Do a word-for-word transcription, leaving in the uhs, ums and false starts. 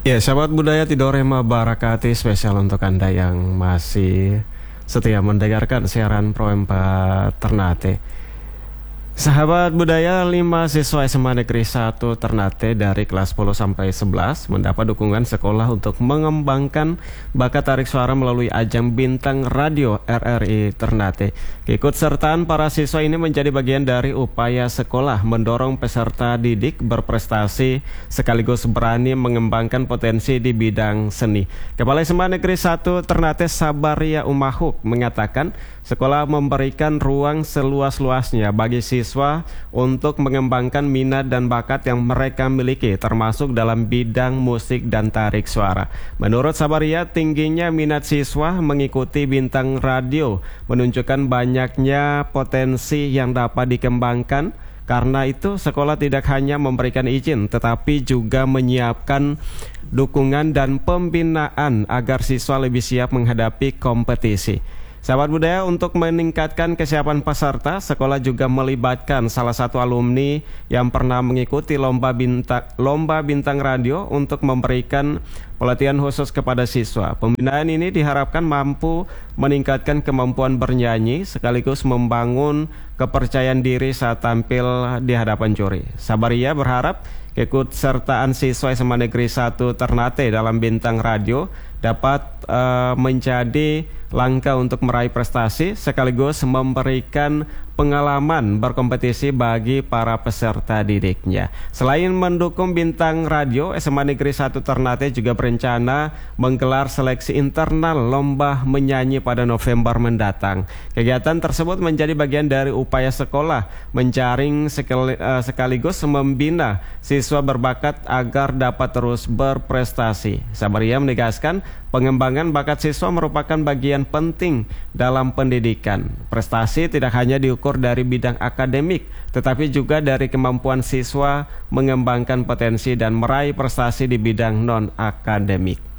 Ya, sahabat budaya Tidorema Barakati, spesial untuk Anda yang masih setia mendengarkan siaran Pro empat Ternate. Sahabat budaya, lima siswa S M A Negeri satu Ternate dari kelas sepuluh sampai sebelas mendapat dukungan sekolah untuk mengembangkan bakat tarik suara melalui ajang Bintang Radio R R I Ternate. Keikutsertaan para siswa ini menjadi bagian dari upaya sekolah mendorong peserta didik berprestasi sekaligus berani mengembangkan potensi di bidang seni. Kepala S M A Negeri satu Ternate Sabaria Umahuk mengatakan sekolah memberikan ruang seluas-luasnya bagi siswa untuk mengembangkan minat dan bakat yang mereka miliki, termasuk dalam bidang musik dan tarik suara. Menurut Sabaria, tingginya minat siswa mengikuti Bintang Radio menunjukkan banyaknya potensi yang dapat dikembangkan. Karena itu, sekolah tidak hanya memberikan izin, tetapi juga menyiapkan dukungan dan pembinaan agar siswa lebih siap menghadapi kompetisi. Sahabat budaya, untuk meningkatkan kesiapan peserta, sekolah juga melibatkan salah satu alumni yang pernah mengikuti lomba bintang, lomba bintang radio untuk memberikan pelatihan khusus kepada siswa. Pembinaan ini diharapkan mampu meningkatkan kemampuan bernyanyi sekaligus membangun kepercayaan diri saat tampil di hadapan juri. Sabaria berharap keikutsertaan siswa S M A Negeri satu Ternate dalam Bintang Radio dapat uh, menjadi langkah untuk meraih prestasi sekaligus memberikan pengalaman berkompetisi bagi para peserta didiknya. Selain mendukung Bintang Radio, S M A Negeri satu Ternate juga berencana menggelar seleksi internal lomba menyanyi pada November mendatang. Kegiatan tersebut menjadi bagian dari upaya sekolah menjaring sekaligus membina siswa berbakat agar dapat terus berprestasi. Sabaria menegaskan pengembangan bakat siswa merupakan bagian penting dalam pendidikan. Prestasi tidak hanya diukur dari bidang akademik, tetapi juga dari kemampuan siswa mengembangkan potensi dan meraih prestasi di bidang non-akademik.